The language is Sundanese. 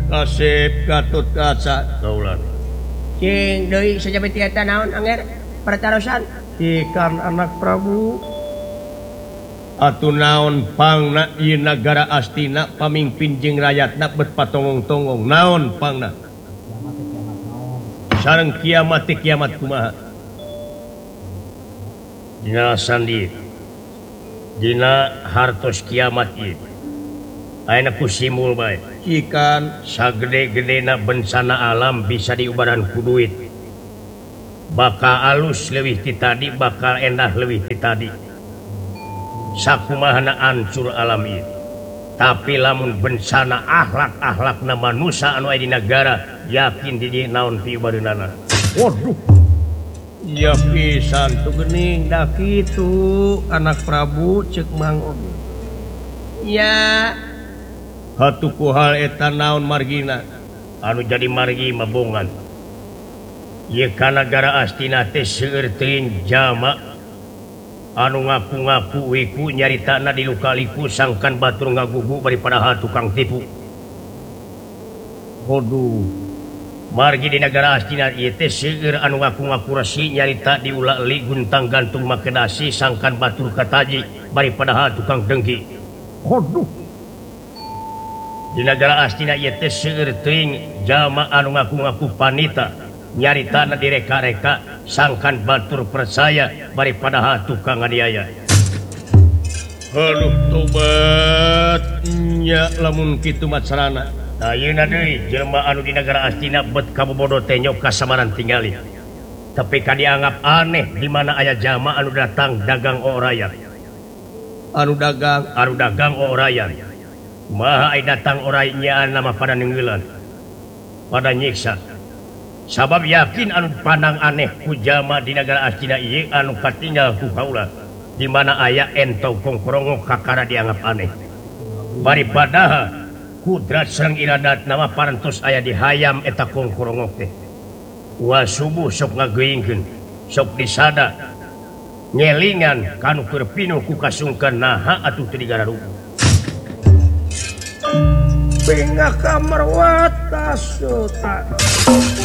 kasep Gatut kaca kaulan cing deui sajabe tieta naon anger pertarosan ikan anak Prabu atuh naon pangna ieu nagara Astina pamimpin jeung rakyatna berpatongong-tongong naon pangna sareng kiamat teh kiamat kumaha dina sandi dina hartos kiamat ieu ayeuna ku simbol bae ikan sagede-gedena bencana alam bisa diubaran ku duit bakal alus leuwih ti tadi bakal endah leuwih ti tadi sakumahana ancur alam ieu tapi lamun bencana akhlak-akhlakna manusia anu aya di negara yakin di dieu naon piubareunana waduh ya pisan tuh geuning da kitu anak Prabu ceuk Mang Ogi ya hatuku hal eta naon margina anu jadi margi mabongan ieu ka nagara Astina teh seueur teuing jama anu ngaku-ngaku wiku nyaritana di luka-liku sangkan batur ngagugu bari padahal tukang tipu waduh margi di negara Astina ieu teh seueur anu ngaku-ngaku resi nyarita di ulah li guntang gantung makedasi sangkan batur kataji bari padahal tukang dengki waduh di negara Astina ieu teh seueur teuing jalma anu ngaku-ngaku panita nyaritana direka-reka sangkan batur percaya bari padahal tukang aniaya aduh tobat nya lamun kitu mah carana ayeuna deui jelema anu di negara Astina bet kabobodo teh nyok kasamaran tinggali tapi ka dianggap aneh di mana aya jalma anu datang dagang orayan anu dagang orayan maha ai datang orangnya nama pada nenggeulan pada nyiksa sabab yakin anu pandang aneh ku jalma di negara Astina ieu anu katinggal ku kaula di mana aya ento kongkorongok kakara dianggap aneh bari padahal kudrat sareng iradat nama parantos aya di hayam eta kongkorongok teh wa subuh sok ngageuingkeun sok disada ngelingan kanu keur pinuh ku kasungkeun naha atuh teu digararugu bengak kamar watas